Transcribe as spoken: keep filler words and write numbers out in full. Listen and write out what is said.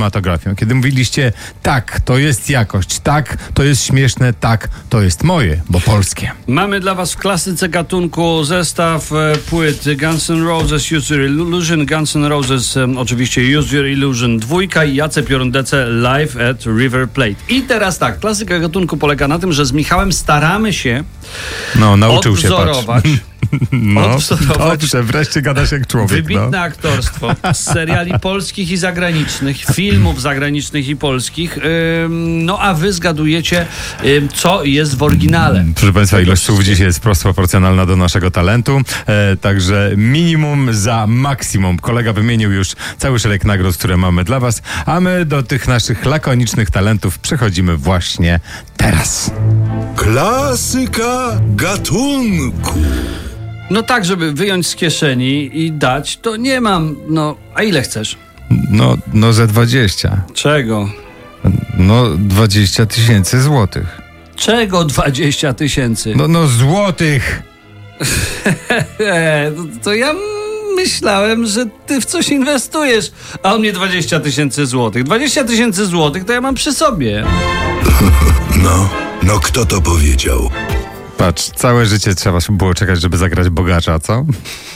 kinematografią. Kiedy mówiliście, tak, to jest jakość, tak, to jest śmieszne, tak, to jest moje, bo polskie. Mamy dla was w klasyce gatunku zestaw e, płyt Guns N' Roses, Use Your Illusion, Guns N' Roses, e, oczywiście Use Your Illusion dwójka i Jacek Jorundece Live at River Plate. I teraz tak, klasyka gatunku polega na tym, że z Michałem staramy się No, nauczył się, odwzorować No, odwzorować dobrze, wreszcie gadasz jak człowiek. wybitne no. aktorstwo z seriali polskich i zagranicznych, filmów zagranicznych i polskich. Ym, no a wy zgadujecie, ym, co jest w oryginale. Proszę Państwa, ilość słów dzisiaj jest prosto proporcjonalna do naszego talentu, e, także minimum za maksimum. Kolega wymienił już cały szereg nagród, które mamy dla Was, a my do tych naszych lakonicznych talentów przechodzimy właśnie teraz. Klasyka gatunku. No tak, żeby wyjąć z kieszeni i dać, to nie mam. No, a ile chcesz? No, no ze dwadzieścia. Czego? No dwadzieścia tysięcy złotych. Czego dwadzieścia tysięcy? No, no złotych! E, to, to ja myślałem, że ty w coś inwestujesz, a on mnie dwadzieścia tysięcy złotych. dwadzieścia tysięcy złotych to ja mam przy sobie. No, no kto to powiedział? Patrz, całe życie trzeba było czekać, żeby zagrać bogacza, co?